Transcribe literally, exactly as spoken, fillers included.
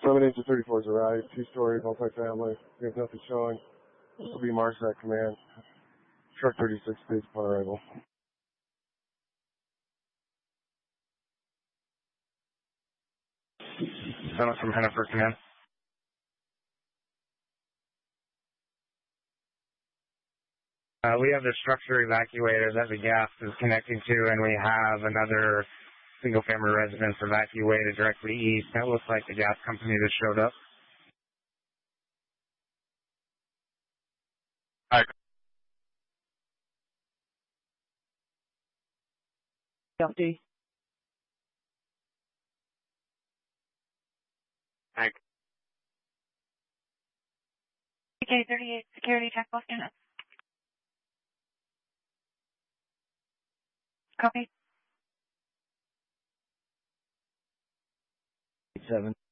Affirmative to thirty-four is arrived. Two-story, multi-family. We have nothing showing. This will be Marsat Command. Truck thirty-six states upon arrival. Send us from Hennifer Command. Uh, we have the structure evacuator that the gas is connecting to, and we have another single-family residence evacuated directly east. That looks like the gas company that showed up. All right. Copy. Thank K thirty-eight security check post unit. Copy. Seven.